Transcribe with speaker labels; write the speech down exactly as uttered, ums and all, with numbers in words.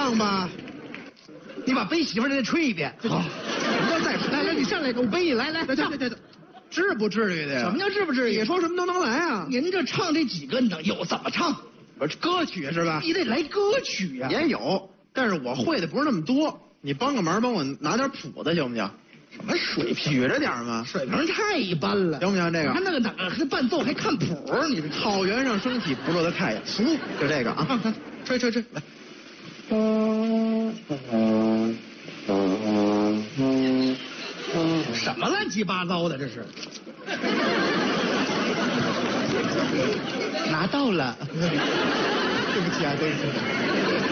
Speaker 1: 唱吧。
Speaker 2: 你把背媳妇儿再吹一遍。
Speaker 1: 好，不要再说。
Speaker 2: 来来，你上来给我背一来来，
Speaker 1: 对对对对，至不至于的呀。
Speaker 2: 什么叫至不至于？
Speaker 1: 你说什么都能来啊？
Speaker 2: 您这唱这几个能有怎么唱？
Speaker 1: 不是歌曲是吧？
Speaker 2: 你得来歌曲呀、啊。
Speaker 1: 也有，但是我会的不是那么多。你帮个忙，帮我拿点谱子行不行？
Speaker 2: 什么水平？
Speaker 1: 举着点吗？
Speaker 2: 水平太一般了，
Speaker 1: 行不行？这个
Speaker 2: 还那个哪个还伴奏还看谱？你这
Speaker 1: 草原上升起不落的太阳，
Speaker 2: 熟
Speaker 1: 就这个啊！
Speaker 2: 看看，
Speaker 1: 吹吹吹，来。
Speaker 2: 什么乱七八糟的这是？拿到了，
Speaker 1: 对不起啊，对不起。